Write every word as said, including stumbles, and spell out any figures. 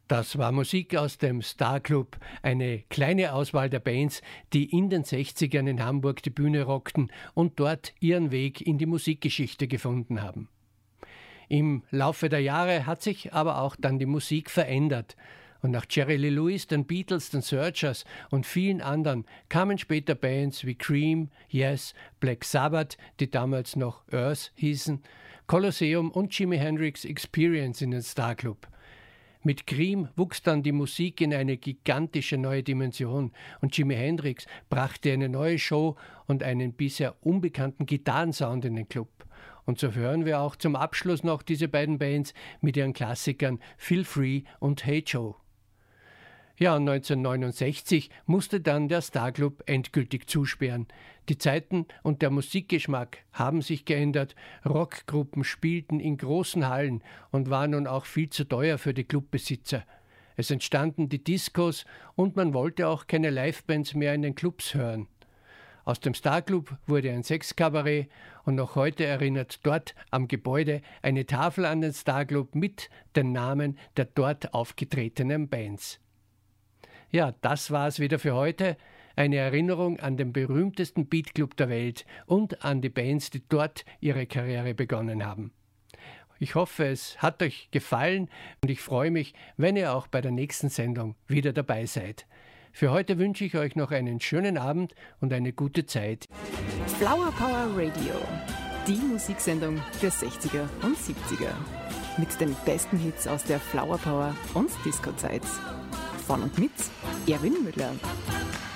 Das war Musik aus dem Star Club, eine kleine Auswahl der Bands, die in den sechzigern in Hamburg die Bühne rockten und dort ihren Weg in die Musikgeschichte gefunden haben. Im Laufe der Jahre hat sich aber auch dann die Musik verändert. Und nach Jerry Lee Lewis, den Beatles, den Searchers und vielen anderen kamen später Bands wie Cream, Yes, Black Sabbath, die damals noch Earth hießen, Colosseum und Jimi Hendrix Experience in den Star Club. Mit Cream wuchs dann die Musik in eine gigantische neue Dimension und Jimi Hendrix brachte eine neue Show und einen bisher unbekannten Gitarrensound in den Club. Und so hören wir auch zum Abschluss noch diese beiden Bands mit ihren Klassikern Feel Free und Hey Joe. Ja, und neunzehnhundertneunundsechzig musste dann der Star Club endgültig zusperren. Die Zeiten und der Musikgeschmack haben sich geändert. Rockgruppen spielten in großen Hallen und waren nun auch viel zu teuer für die Clubbesitzer. Es entstanden die Discos und man wollte auch keine Livebands mehr in den Clubs hören. Aus dem Star Club wurde ein Sexkabarett und noch heute erinnert dort am Gebäude eine Tafel an den Star Club mit den Namen der dort aufgetretenen Bands. Ja, das war's wieder für heute. Eine Erinnerung an den berühmtesten Beatclub der Welt und an die Bands, die dort ihre Karriere begonnen haben. Ich hoffe, es hat euch gefallen und ich freue mich, wenn ihr auch bei der nächsten Sendung wieder dabei seid. Für heute wünsche ich euch noch einen schönen Abend und eine gute Zeit. Flower Power Radio, die Musiksendung der sechziger und siebziger. Mit den besten Hits aus der Flower Power und Disco-Zeit. Von und mit Erwin Müller.